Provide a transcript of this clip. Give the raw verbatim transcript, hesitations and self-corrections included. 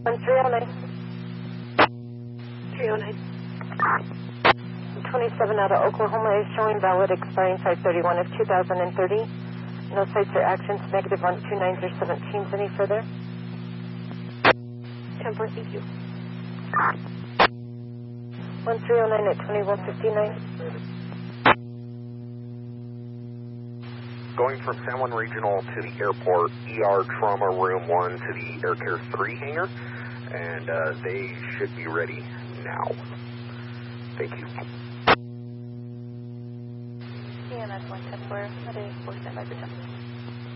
one three oh nine. three oh nine. twenty-seven out of Oklahoma is showing valid expiring five thirty-one of two thousand thirty. No sites or actions, negative on two nines or seventeens. Any further? ten four, thank you. one three oh nine at twenty-one fifty-nine. Going from San Juan Regional to the airport, E R Trauma Room one to the Air Care three hangar, and uh, they should be ready now. Thank you. C M S one ten four, Monday four, stand by for ten.